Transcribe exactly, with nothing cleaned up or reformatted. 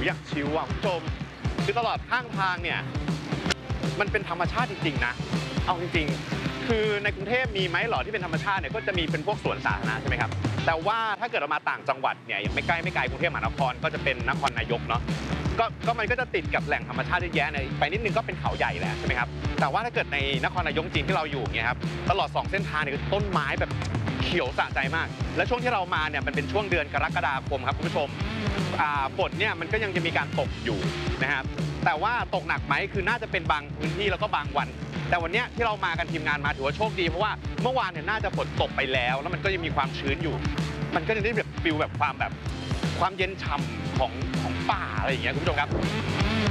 อยากชิลอ่ะคุณผู้ชมคือตลอดข้างทางเนี่ยมันเป็นธรรมชาติจริงๆนะเอาจริงๆคือในกรุงเทพมีไหมหรอที่เป็นธรรมชาติเนี่ยก็จะมีเป็นพวกสวนสาธารณะใช่ไหมครับแต่ว่าถ้าเกิดเรามาต่างจังหวัดเนี่ยอย่างไม่ใกล้ไม่ไกลกรุงเทพมหานครก็จะเป็นนครนายกเนาะก็ก็มันก็จะติดกับแหล่งธรรมชาติเยอะแยะในไปนิดนึงก็เป็นเขาใหญ่แหละใช่ไหมครับแต่ว่าถ้าเกิดในนครนายกจริงที่เราอยู่เนี่ยครับตลอดสองเส้นทางเนี่ยต้นไม้แบบเขียวสะใจมากและช่วงที่เรามาเนี่ยมันเป็นช่วงเดือนกรกฎาคมครับคุณผู้ชมฝนเนี่ยมันก็ยังจะมีการตกอยู่นะครับแต่ว่าตกหนักไหมคือน่าจะเป็นบางพื้นที่แล้วก็บางวันแต่วันนี้ที่เรามากันทีมงานมาถือว่าโชคดีเพราะว่าเมื่อวานเนี่ยน่าจะฝนตกไปแล้วแล้วมันก็ยังมีความชื้นอยู่มันก็จะได้แบบฟิลแบบความแบบความเย็นฉ่ำของของป่าอะไรอย่างเงี้ยคุณผู้ชมครับ